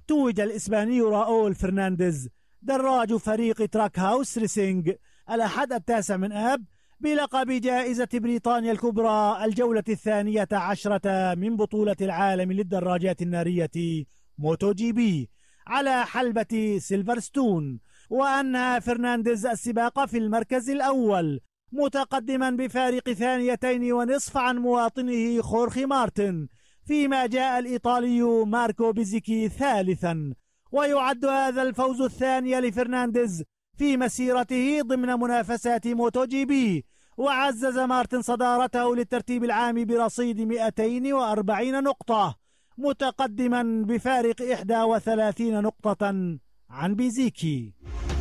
توج الإسباني راؤول فرنانديز دراج فريق تراك هاوس ريسينج الأحد 9 من آب بلقب جائزة بريطانيا الكبرى الجولة 12 من بطولة العالم للدراجات النارية موتو جي بي على حلبة سيلفرستون، وأنهى فرنانديز السباق في المركز الأول متقدما بفارق 2.5 عن مواطنه خورخي مارتن، فيما جاء الإيطالي ماركو بيزيكي ثالثا. ويعد هذا الفوز الثاني لفرنانديز في مسيرته ضمن منافسات موتو جي بي، وعزز مارتن صدارته للترتيب العام برصيد 240 نقطة متقدما بفارق 31 نقطة عن بيزيكي.